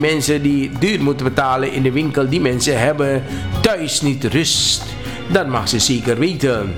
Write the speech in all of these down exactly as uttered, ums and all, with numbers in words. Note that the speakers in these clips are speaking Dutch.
Mensen die duur moeten betalen in de winkel, die mensen hebben thuis niet rust. Dat mag ze zeker weten.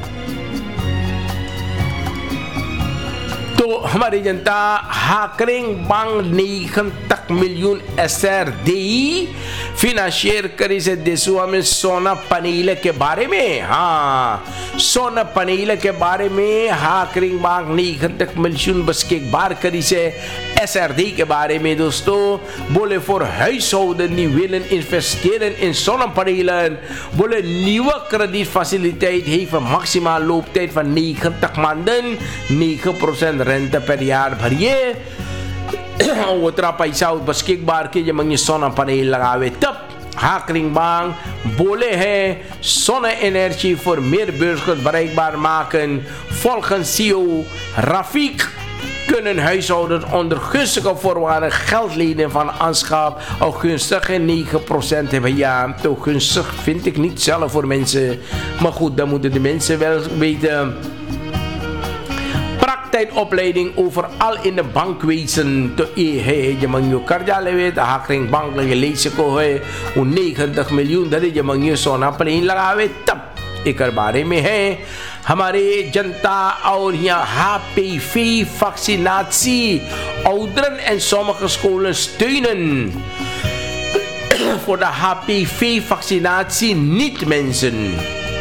To हमारी जनता हाकरिंग बांग निगंतक million S R D फिनांशियर करी से देशों में सोना पनील के बारे में हाँ सोना पनील के बारे में हाकरिंग बांग निगंतक मिलियन बस के बार करी से एस आर डी के बारे में दोस्तों बोले voor huishouden die willen investeren in zonnepanelen बोले nieuwe kredietfaciliteit heeft een maximaal looptijd van negentig maanden negen procent rente per jaar भरिए उतना पैसा beschikbaar कि जब ये सोना paneel लगावे तब Hakering Bank बोले हैं zonne-energie voor meer burgers bereikbaar maken. Volgens C E O Rafiq kunnen huishoudens onder gunstige voorwaarden geld lenen van aanschaf. Al gunstig en negen procent hebben. Ja, toch gunstig vind ik niet zelf voor mensen. Maar goed, dan moeten de mensen wel weten. Praktijkopleiding overal in de bankwezen. To je je mag je karja lewe, de Hakering Bank lege lezen ko है, वो negentig miljoen dat je mag je सोना paneel लगावे तब एक बारे में है हमारे जनता और यहाँ H P V vaccinatie ouderen en sommige scholen steunen voor de H P V vaccinatie niet mensen.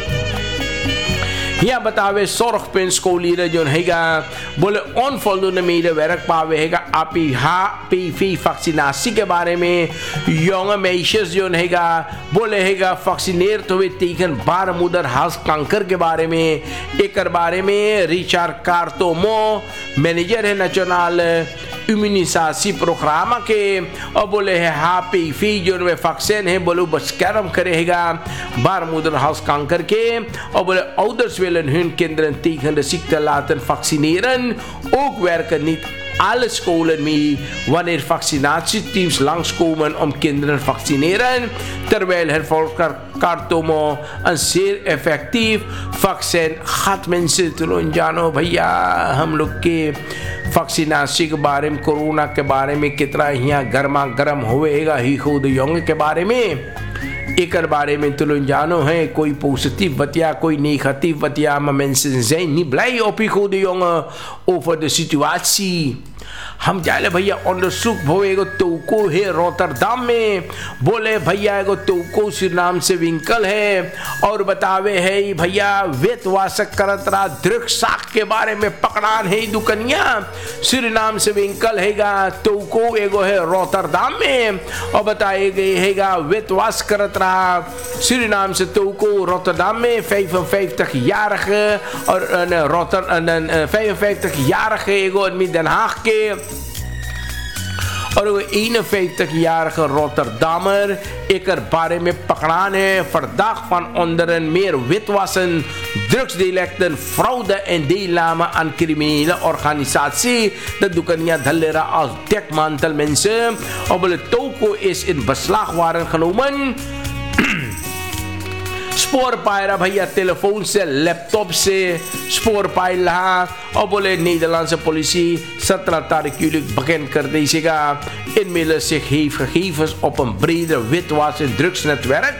Ja, बतावे zorgpunt scholieren जो हैगा बोले onvoldoende medewerk पावे हैगा आप H P V vaccinatie के बारे में jonge meisjes जो हैगा बोले हैगा vaccineerd हुए tegen baarmoederhalskanker के बारे में एक बारे में रिचार्ड कार्टोमो मैनेजर है नेशनल immunisatieprogramma के और बोले है H P V जो वे वैक्सीन है बोले bescherm करेगा baarmoederhalskanker के और बोले ouders willen hun kinderen tegen de ziekte laten vaccineren. Ook werken niet alle scholen mee wanneer vaccinatieteams langskomen om kinderen te vaccineren. Terwijl het Volker Kartomo een zeer effectief vaccin gaat mensen tulun jano भैया हम लोग के वैक्सीनेशन के बारे में कोरोना के बारे में कितना यहाँ गर्मा गर्म होएगा ही खुद योंग के बारे में एक बारे में तुलन जानो है कोई positief wat ja कोई negatief wat ja maar mensen zijn niet blij op die goede jongen over de situatie. हम जाले भैया onderzoek होएगा टोको है रोटरडम में बोले भैया एगो टोको नाम से विंकल है और बतावे है भैया वेतवासक करत रहा दृक्साक के बारे में पकड़ान है दुकनिया सुरीनाम से विंकल हैगा टोको एगो है रोटरडम में और बताए गए हैगा वेतवास करत रहा सुरीनाम से टोको रोटरडम में vijfenvijftig-jarige और रोटर vijfenvijftig-jarige एगो आदमी Den Haag के और वो eenenvijftig-jarige Rotterdammer ik er बारे में पकड़ान है verdacht van onder en meer witwassen, drugsdelicten, fraude en deelname aan criminele organisatie. Dat dukkania dhalera als dekmantel mensen. Op het toko is in beslag waren genomen. Spore पायरा भैया टेलीफोन से लैपटॉप से स्पोर पाई रहा और बोले नीदरलैंड से politie सत्रह तारीख jullie bekend कर देगा inmiddels zich heeft gegevens op een breder witwas- en drugsnetwerk.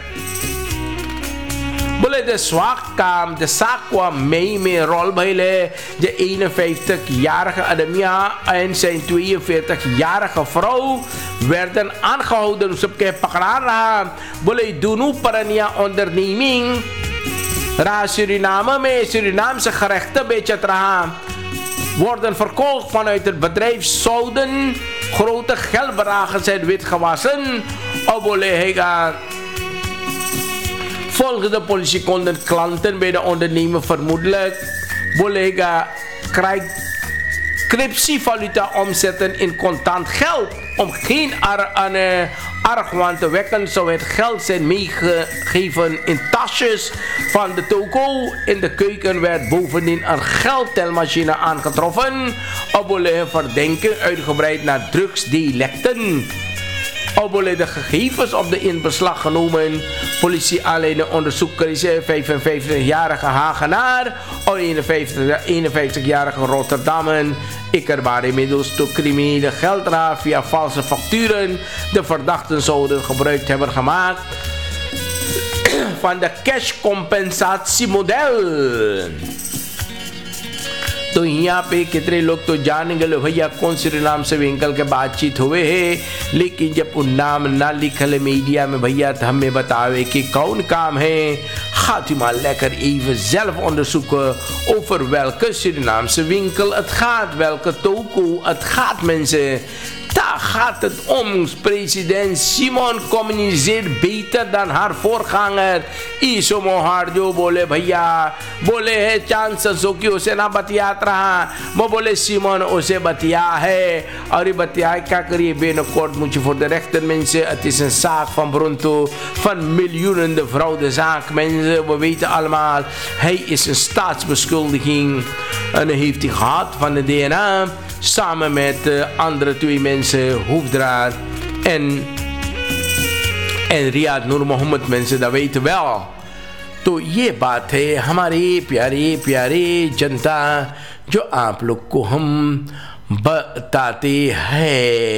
बोले de zwak kwam de zaak kwam mee met rol bij de eenenvijftig-jarige Ademia en zijn tweeënveertig-jarige vrouw werden aangehouden op ke pakran raha. बोले दोनों परनिया onderneming raha Suriname में Surinaamse gerechten बेचत रहा worden verkocht vanuit het bedrijf zouden grote geldbedragen zijn witgewassen. Obole hega volgens de politie konden klanten bij de ondernemer vermoedelijk Bolega krijgt cryptievaluta omzetten in contant geld. Om geen ar aan, uh, argwaan te wekken zou het geld zijn meegegeven in tasjes van de toko. In de keuken werd bovendien een geldtelmachine aangetroffen. Op verdenking uitgebreid naar drugsdelicten. Al bolle de gegevens op de in beslag genomen. Politie alleen onderzoek is vijfenvijftigjarige Hagenaar. Al eenenvijftigjarige Rotterdammer. Ik er waar inmiddels door criminele geldraad via valse facturen. De verdachten zouden gebruik hebben gemaakt van de cashcompensatiemodel. तो यहाँ पे कितने लोग तो जानेंगे लो भैया कौन सी नाम से विंकल के बातचीत हुए है, लेकिन जब उन नाम ना लिखल मीडिया में भैया तो हमें बतावे कि कौन काम है. Gaat u maar lekker even zelf onderzoeken over welke Surinaamse winkel het gaat, welke toko het gaat, mensen. Daar gaat het om. President Simon communiceert beter dan haar voorganger. Iso moharjo bole bhaiya. Bole hai chance so ki use na batiyat raha. Maar bole Simon ose batiya hai. और ये बतिया क्या करिए binnenkort moet je voor de rechter, mensen. Het is een zaak van Bronto van miljoenen de fraudezaak, mensen. We weten allemaal, hij is een staatsbeschuldiging en hij heeft hij gehad van de D N A samen met uh, andere twee mensen, Hoefdraad en en Riyad Nur Mohammed, mensen, dat weten wel. तो ये बात है हमारे प्यारे प्यारे जनता जो आप लोग को हम बताते हैं.